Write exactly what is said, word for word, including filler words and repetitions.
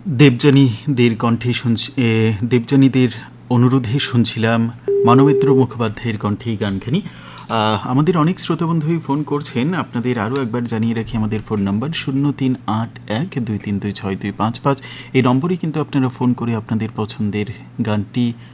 দেবযানীদের কণ্ঠে শুনছি এ, দেবযানীদের অনুরোধে শুনছিলাম মানবেন্দ্র মুখোপাধ্যায়ের কণ্ঠে এই গানখানি। আহ, আমাদের অনেক শ্রোতাবন্ধুই ফোন করছেন। আপনাদের আরও একবার জানিয়ে রাখি, আমাদের ফোন নাম্বার শূন্য তিন আট এক দুই তিন দুই ছয় দুই পাঁচ পাঁচ। এই নম্বরে কিন্তু আপনারা ফোন করে আপনাদের পছন্দের গানটি